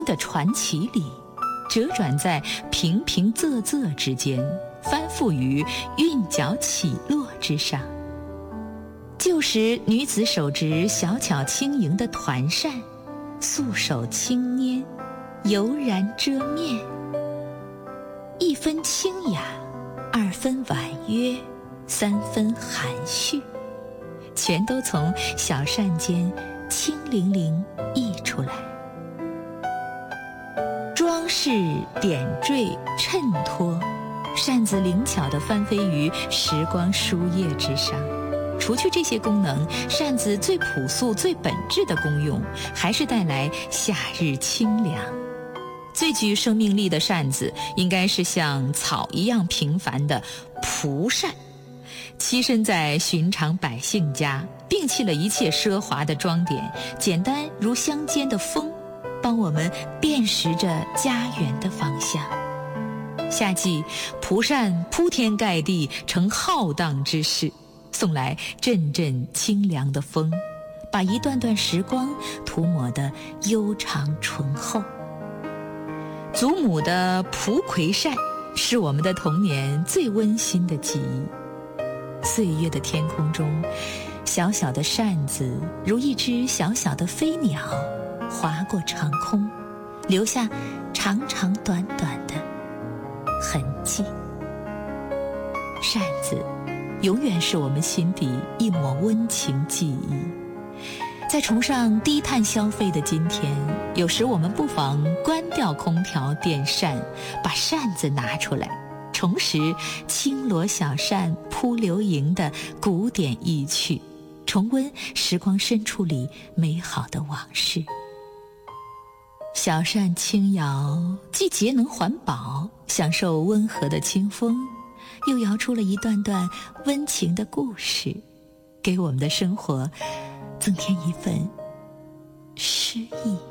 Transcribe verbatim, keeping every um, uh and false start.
的传奇里，折转在平平仄仄之间，翻覆于韵脚起落之上。旧时女子手执小巧轻盈的团扇，素手轻拈，悠然遮面。一分清雅，二分婉约，三分含蓄，全都从小扇间轻灵灵溢出来。装饰、点缀、衬托，扇子灵巧地翻飞于时光书页之上。除去这些功能，扇子最朴素、最本质的功用，还是带来夏日清凉。最具生命力的扇子，应该是像草一样平凡的蒲扇，栖身在寻常百姓家，摒弃了一切奢华的装点，简单如乡间的风，帮我们辨识着家园的方向。夏季，蒲扇铺天盖地，成浩荡之势，送来阵阵清凉的风，把一段段时光涂抹得悠长醇厚。祖母的蒲葵扇是我们的童年最温馨的记忆。岁月的天空中，小小的扇子如一只小小的飞鸟，划过长空，留下长长短短的痕迹。扇子永远是我们心底一抹温情记忆。在崇尚低碳消费的今天，有时我们不妨关掉空调电扇，把扇子拿出来，重拾轻罗小扇扑流萤的古典意趣，重温时光深处里美好的往事。小扇轻摇，既节能环保，享受温和的清风，又摇出了一段段温情的故事，给我们的生活增添一份诗意。